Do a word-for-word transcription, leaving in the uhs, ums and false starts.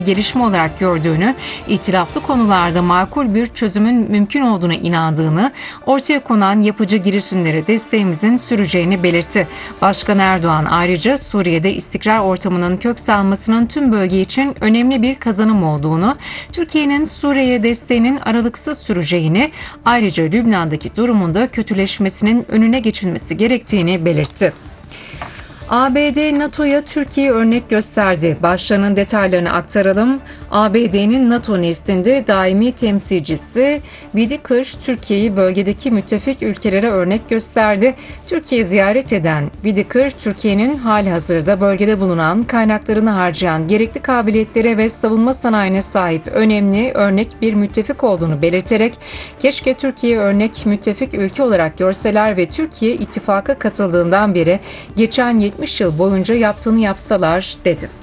gelişme olarak gördüğünü, itilaflı konularda makul bir çözümün mümkün olduğuna inandığını, ortaya konan yapıcı girişimlere desteğimizin süreceğini belirtti. Başkan Erdoğan ayrıca Suriye'de istikrar ortamının kök salmasının tüm bölge için önemli bir kazanım olduğunu, Türkiye'nin Suriye'ye desteğinin aralıksız süreceğini, ayrıca Lübnan'daki durumunda kötüleşmesinin önüne geçilmesi gerektiğini belirtti. A B D, NATO'ya Türkiye örnek gösterdi. Başlığının detaylarını aktaralım. A B D'nin NATO nezdinde daimi temsilcisi Whitaker, Türkiye'yi bölgedeki müttefik ülkelere örnek gösterdi. Türkiye ziyaret eden Whitaker, Türkiye'nin halihazırda bölgede bulunan kaynaklarını harcayan gerekli kabiliyetlere ve savunma sanayine sahip önemli örnek bir müttefik olduğunu belirterek, keşke Türkiye örnek müttefik ülke olarak görseler ve Türkiye ittifaka katıldığından beri geçen yetmiş yıl boyunca yaptığını yapsalar dedi.